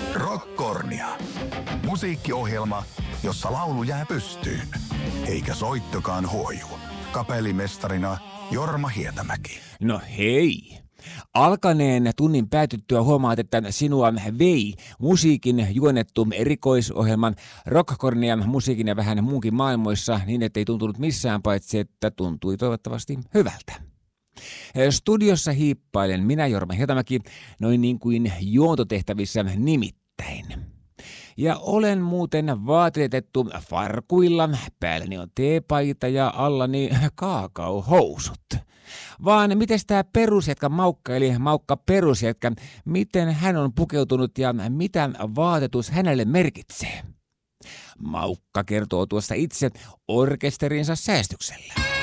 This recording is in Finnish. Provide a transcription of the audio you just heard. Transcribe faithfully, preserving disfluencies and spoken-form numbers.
Rockkornia. Musiikkiohjelma, jossa laulu jää pystyyn, eikä soittokaan huoju. Kapellimestarina Jorma Hietamäki. No hei! Alkaneen tunnin päätyttyä huomaat, että sinua vei musiikin juonettu erikoisohjelman Rockkornian musiikin ja vähän muunkin maailmoissa niin, ettei tuntunut missään paitsi, että tuntui toivottavasti hyvältä. Studiossa hiippailen minä, Jorma Hietamäki, noin niin kuin juontotehtävissä nimittäin. Ja olen muuten vaatetettu farkuilla, päälläni on teepaita ja allani kaakaohousut. Vaan miten tämä perusjätkä Maukka, eli Maukka perusjätkä, miten hän on pukeutunut ja mitä vaatetus hänelle merkitsee? Maukka kertoo tuossa itse orkesterinsa säästyksellä.